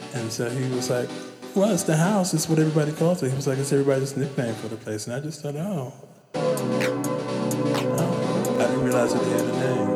And so he was like, well, it's the house. It's what everybody calls it. He was like, it's everybody's nickname for the place. And I just thought, oh, I didn't realize that he had a name.